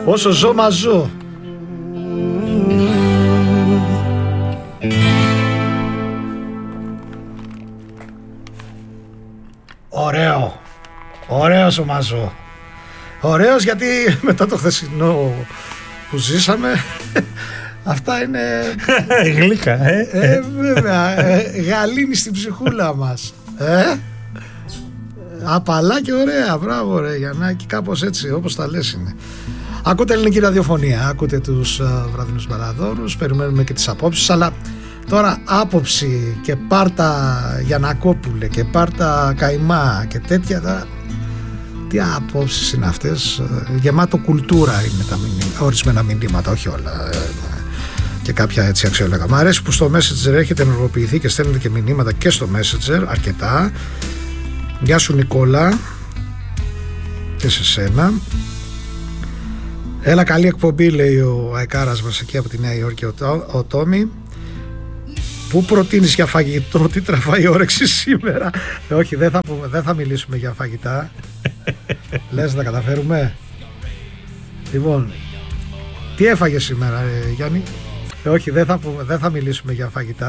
Όσο ζω μαζώ. Ωραίο. Ωραίος ο μαζώ. Ωραίος γιατί μετά το χθεσινό που ζήσαμε αυτά είναι γλύκα. Βέβαια, γαλήνη στην ψυχούλα μας. Απαλά και ωραία. Μπράβο ρε Γιαννάκη, κάπως έτσι όπως τα λες είναι. Ακούτε ελληνική ραδιοφωνία, ακούτε τους βραδινούς μπαλαδόρους, περιμένουμε και τις απόψεις, αλλά τώρα άποψη και πάρτα Γιαννακόπουλε και πάρτα Καϊμά και τέτοια, τώρα τι απόψεις είναι αυτές? Γεμάτο κουλτούρα είναι τα ορισμένα μηνύματα, όχι όλα, και κάποια έτσι αξιόλογα. Μ' αρέσει που στο Messenger έχετε ενεργοποιηθεί και στέλνετε και μηνύματα και στο Messenger αρκετά. Γεια σου Νικόλα, και σε σένα. Έλα, καλή εκπομπή, λέει ο αεκάρας μας εκεί από τη Νέα Υόρκη, ο Τόμι. Πού προτείνεις για φαγητό, τι τραβάει η όρεξη σήμερα? Όχι, δεν θα μιλήσουμε για φαγητά. Λες να καταφέρουμε? Λοιπόν, τι έφαγες σήμερα Γιάννη? Όχι, δεν θα μιλήσουμε για φαγητά.